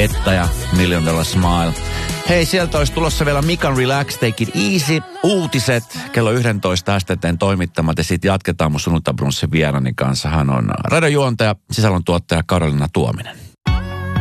Etta ja $1 Million Smile. Hei, sieltä olisi tulossa vielä Mikan Relax, Take It Easy, uutiset, kello 11 STT:n toimittamat ja sitten jatketaan mun sunnuntabrunssin vieraani kanssa. Hän on radiojuontaja, sisällöntuottaja Karolina Tuominen.